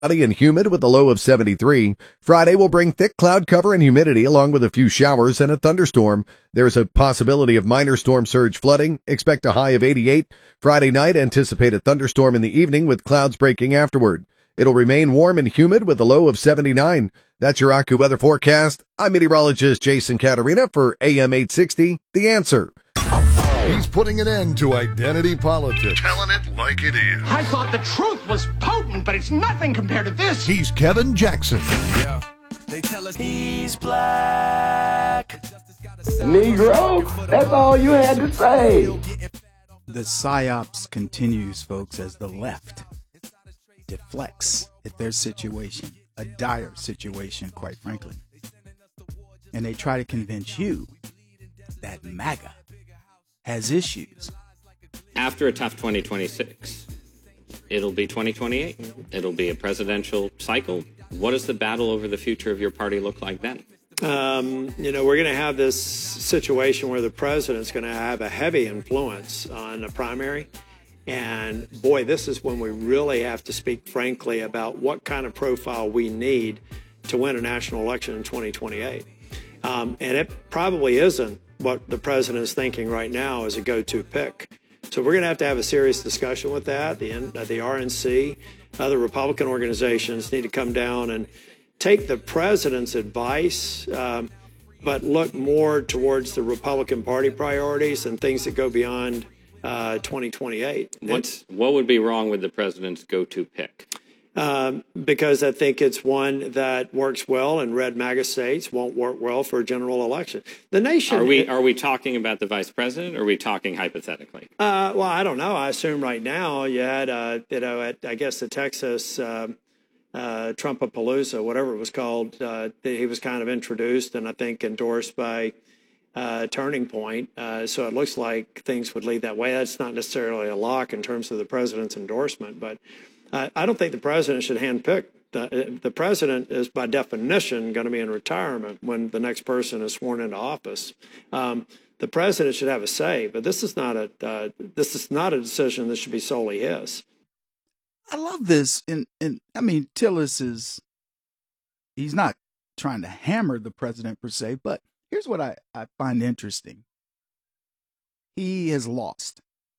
Cloudy and humid with a low of 73. Friday will bring thick cloud cover and humidity along with a few showers and a thunderstorm. There's a possibility of minor storm surge flooding. Expect a high of 88. Friday night, anticipate a thunderstorm in the evening with clouds breaking afterward. It'll remain warm and humid with a low of 79. That's your AccuWeather forecast. I'm meteorologist Jason Caterina for AM 860, The Answer. He's putting an end to identity politics. Telling it like it is. I thought the truth was potent, but it's nothing compared to this. He's Kevin Jackson. Yeah. They tell us he's black. Negro, that's all you had to say. The psyops continues, folks, as the left deflects at their situation, a dire situation, quite frankly. And they try to convince you that MAGA has issues. After a tough 2026, it'll be 2028. It'll be a presidential cycle. What does the battle over the future of your party look like then? We're going to have this situation where the president's going to have a heavy influence on the primary. And boy, this is when we really have to speak frankly about what kind of profile we need to win a national election in 2028. And it probably isn't what the president is thinking right now as a go-to pick. So we're going to have a serious discussion with that. The RNC, other Republican organizations need to come down and take the president's advice, but look more towards the Republican Party priorities and things that go beyond 2028. What would be wrong with the president's go-to pick? Because I think it's one that works well in red MAGA states, won't work well for a general election. The nation. Are we talking about the vice president, or are we talking hypothetically? Well, I don't know. I assume right now you had, I guess the Texas Trumpapalooza, whatever it was called, he was kind of introduced and I think endorsed by Turning Point. So it looks like things would lead that way. That's not necessarily a lock in terms of the president's endorsement, but I don't think the president should handpick. The president is, by definition, going to be in retirement when the next person is sworn into office. The president should have a say, but this is not a decision that should be solely his. I love this, and I mean, Tillis he's not trying to hammer the president per se, but here's what I find interesting. He has lost.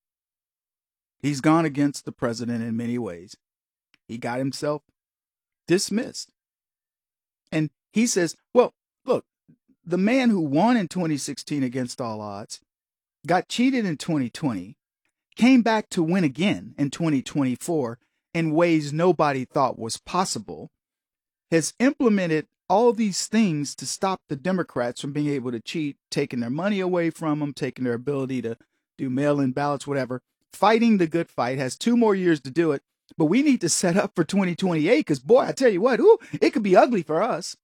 He's gone against the president in many ways. He got himself dismissed. And he says, well, look, the man who won in 2016 against all odds, got cheated in 2020, came back to win again in 2024 in ways nobody thought was possible, has implemented all these things to stop the Democrats from being able to cheat, taking their money away from them, taking their ability to do mail-in ballots, whatever, fighting the good fight, has 2 more years to do it. But we need to set up for 2028 because, boy, I tell you what, it could be ugly for us.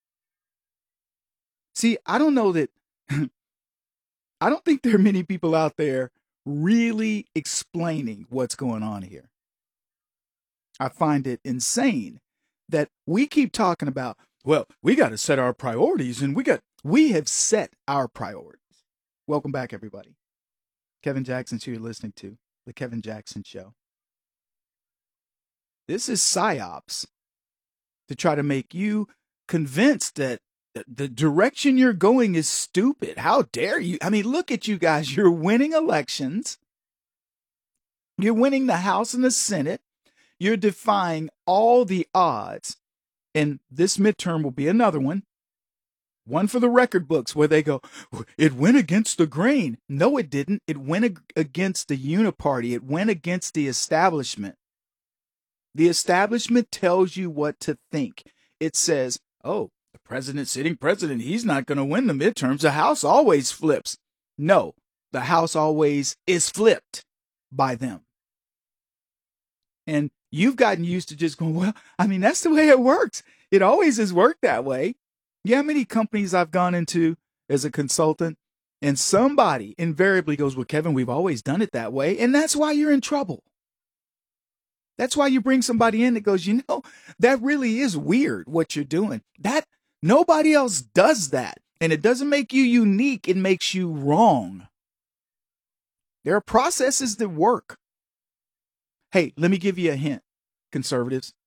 See, I don't know that, I don't think there are many people out there really explaining what's going on here. I find it insane that we keep talking about, well, we got to set our priorities, and we have set our priorities. Welcome back, everybody. Kevin Jackson's who you're listening to, The Kevin Jackson Show. This is psyops to try to make you convinced that the direction you're going is stupid. How dare you? I mean, look at you guys. You're winning elections. You're winning the House and the Senate. You're defying all the odds. And this midterm will be another one. One for the record books where they go, it went against the grain. No, it didn't. It went against the uniparty. It went against the establishment. The establishment tells you what to think. It says, oh, the president, sitting president, he's not going to win the midterms. The House always flips. No, the House always is flipped by them. And you've gotten used to just going, well, I mean, that's the way it works. It always has worked that way. You know how many companies I've gone into as a consultant, and somebody invariably goes, well, Kevin, we've always done it that way. And that's why you're in trouble. That's why you bring somebody in that goes, you know, that really is weird what you're doing. That nobody else does that. And it doesn't make you unique. It makes you wrong. There are processes that work. Hey, let me give you a hint, conservatives.